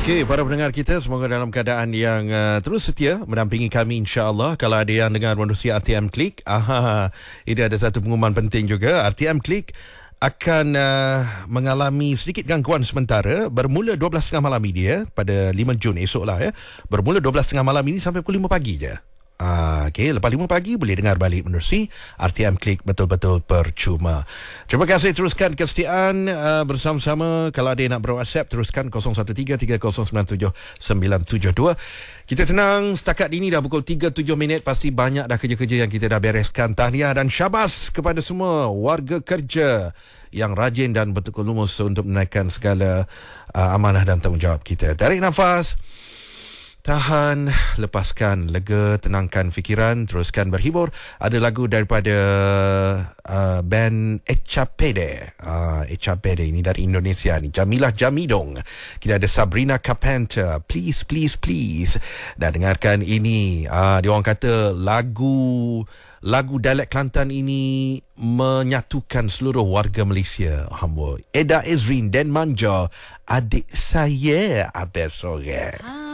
Okey, para pendengar kita semoga dalam keadaan yang terus setia mendampingi kami insya-Allah. Kalau ada yang dengar menerusi RTM Klik, ini ada satu pengumuman penting juga. RTM Klik akan mengalami sedikit gangguan sementara bermula 12.30 malam ini ya, pada 5 Jun esoklah ya. Bermula 12.30 malam ini sampai pukul 5 pagi je. Okey, lepas 5 pagi boleh dengar balik menerusi RTM Klik, betul-betul percuma. Terima kasih, teruskan kesetiaan bersama-sama. Kalau ada yang nak ber-WhatsApp, teruskan 0173097972. Kita tenang setakat ini dah pukul 3.07 minit. Pasti banyak dah kerja-kerja yang kita dah bereskan. Tahniah dan syabas kepada semua warga kerja yang rajin dan betul lumus untuk menaikkan segala amanah dan tanggungjawab kita. Tarik nafas, tahan, lepaskan, lega, tenangkan fikiran, teruskan berhibur. Ada lagu daripada band Echapede. Echapede ini dari Indonesia ni. Jamilah Jamidong. Kita ada Sabrina Carpenter. Please, please, please. Dan dengarkan ini. Dia orang kata lagu dialek Kelantan ini menyatukan seluruh warga Malaysia. Eda Ezrin dan Manja, adik saya Abel Sore.